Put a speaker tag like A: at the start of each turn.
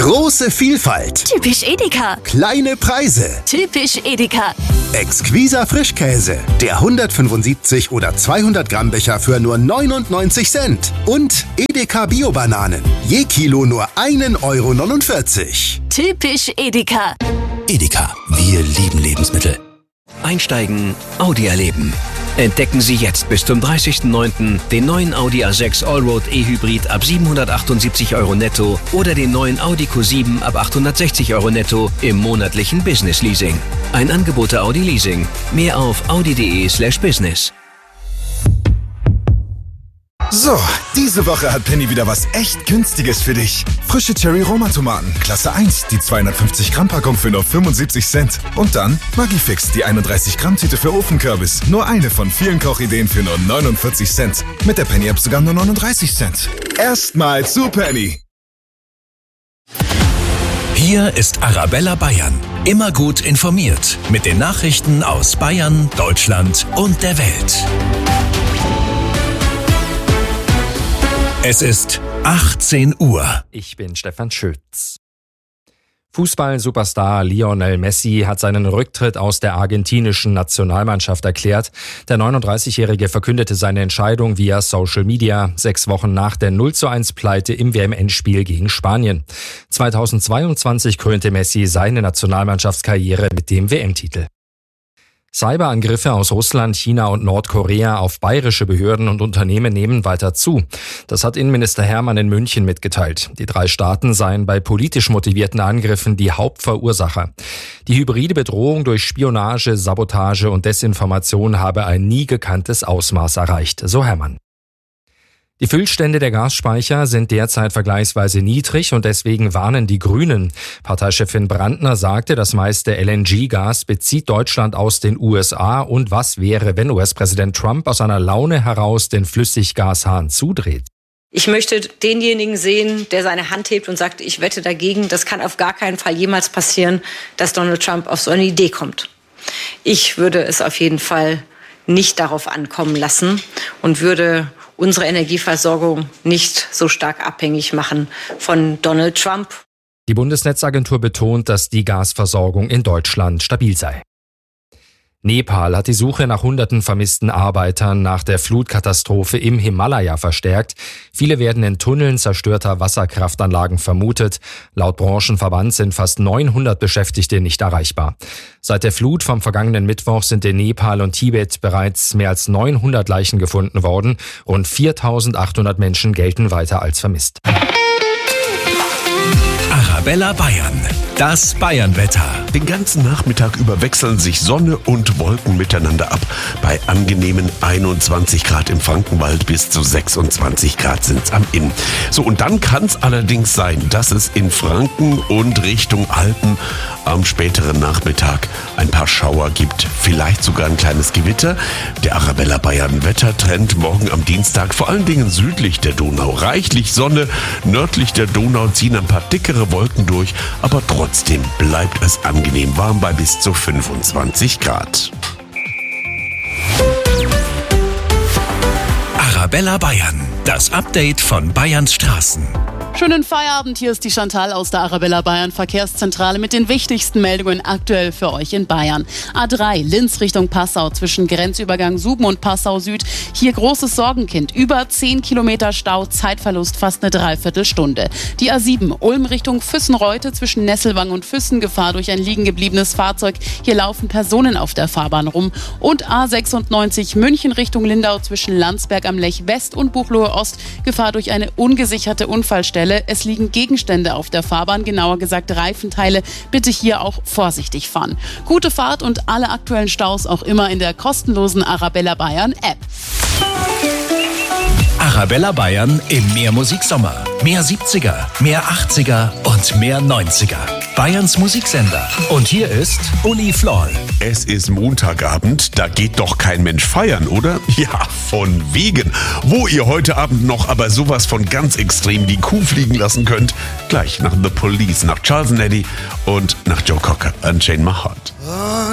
A: Große Vielfalt.
B: Typisch Edeka.
A: Kleine Preise.
B: Typisch Edeka.
A: Exquiser Frischkäse. Der 175 oder 200 Gramm Becher für nur 99 Cent. Und Edeka Bio-Bananen. Je Kilo nur 1,49 €.
B: Typisch Edeka.
C: Edeka, wir lieben Lebensmittel. Einsteigen, Audi erleben. Entdecken Sie jetzt bis zum 30.09. den neuen Audi A6 Allroad E-Hybrid ab 778 € netto oder den neuen Audi Q7 ab 860 € netto im monatlichen Business Leasing. Ein Angebot der Audi Leasing. Mehr auf audi.de/business.
D: So, diese Woche hat Penny wieder was echt Günstiges für dich. Frische Cherry-Roma-Tomaten, Klasse 1, die 250 Gramm Packung für nur 75 Cent. Und dann Maggi-Fix, die 31 Gramm Tüte für Ofenkürbis. Nur eine von vielen Kochideen für nur 49 Cent. Mit der Penny-App sogar nur 39 Cent. Erstmal zu Penny.
C: Hier ist Arabella Bayern. Immer gut informiert mit den Nachrichten aus Bayern, Deutschland und der Welt. Es ist 18 Uhr.
E: Ich bin Stefan Schütz. Fußball-Superstar Lionel Messi hat seinen Rücktritt aus der argentinischen Nationalmannschaft erklärt. Der 39-Jährige verkündete seine Entscheidung via Social Media 6 Wochen nach der 0:1-Pleite im WM-Endspiel gegen Spanien. 2022 krönte Messi seine Nationalmannschaftskarriere mit dem WM-Titel. Cyberangriffe aus Russland, China und Nordkorea auf bayerische Behörden und Unternehmen nehmen weiter zu. Das hat Innenminister Hermann in München mitgeteilt. Die 3 Staaten seien bei politisch motivierten Angriffen die Hauptverursacher. Die hybride Bedrohung durch Spionage, Sabotage und Desinformation habe ein nie gekanntes Ausmaß erreicht, so Hermann. Die Füllstände der Gasspeicher sind derzeit vergleichsweise niedrig und deswegen warnen die Grünen. Parteichefin Brandner sagte, das meiste LNG-Gas bezieht Deutschland aus den USA und was wäre, wenn US-Präsident Trump aus einer Laune heraus den Flüssiggashahn zudreht?
F: Ich möchte denjenigen sehen, der seine Hand hebt und sagt, ich wette dagegen, das kann auf gar keinen Fall jemals passieren, dass Donald Trump auf so eine Idee kommt. Ich würde es auf jeden Fall nicht darauf ankommen lassen und würde unsere Energieversorgung nicht so stark abhängig machen von Donald Trump.
E: Die Bundesnetzagentur betont, dass die Gasversorgung in Deutschland stabil sei. Nepal hat die Suche nach Hunderten vermissten Arbeitern nach der Flutkatastrophe im Himalaya verstärkt. Viele werden in Tunneln zerstörter Wasserkraftanlagen vermutet. Laut Branchenverband sind fast 900 Beschäftigte nicht erreichbar. Seit der Flut vom vergangenen Mittwoch sind in Nepal und Tibet bereits mehr als 900 Leichen gefunden worden. Rund 4.800 Menschen gelten weiter als vermisst.
C: Arabella Bayern. Das Bayernwetter.
G: Den ganzen Nachmittag über wechseln sich Sonne und Wolken miteinander ab. Bei angenehmen 21 Grad im Frankenwald bis zu 26 Grad sind's am Inn. So, und dann kann es allerdings sein, dass es in Franken und Richtung Alpen am späteren Nachmittag ein paar Schauer gibt. Vielleicht sogar ein kleines Gewitter. Der Arabella Bayern Wettertrend morgen am Dienstag, vor allen Dingen südlich der Donau. Reichlich Sonne, nördlich der Donau ziehen ein paar dickere Wolken durch, aber trotzdem bleibt es angenehm warm bei bis zu 25 Grad.
C: Arabella Bayern. Das Update von Bayerns Straßen.
H: Schönen Feierabend, hier ist die Chantal aus der Arabella Bayern Verkehrszentrale mit den wichtigsten Meldungen aktuell für euch in Bayern. A3 Linz Richtung Passau zwischen Grenzübergang Suben und Passau Süd. Hier großes Sorgenkind, über 10 Kilometer Stau, Zeitverlust fast eine Dreiviertelstunde. Die A7 Ulm Richtung Füssen-Reute zwischen Nesselwang und Füssen, Gefahr durch ein liegen gebliebenes Fahrzeug. Hier laufen Personen auf der Fahrbahn rum. Und A96 München Richtung Lindau zwischen Landsberg am Lech West und Buchloe Ost, Gefahr durch eine ungesicherte Unfallstelle. Es liegen Gegenstände auf der Fahrbahn, genauer gesagt Reifenteile. Bitte hier auch vorsichtig fahren. Gute Fahrt und alle aktuellen Staus auch immer in der kostenlosen Arabella Bayern App.
C: Arabella Bayern im Mehr Musiksommer. Mehr 70er, mehr 80er und mehr 90er. Bayerns Musiksender. Und hier ist Uli Floll.
G: Es ist Montagabend, da geht doch kein Mensch feiern, oder? Ja, von wegen. Wo ihr heute Abend noch aber sowas von ganz extrem die Kuh fliegen lassen könnt, gleich nach The Police, nach Charles & Eddie und nach Joe Cocker, Unchain My Heart.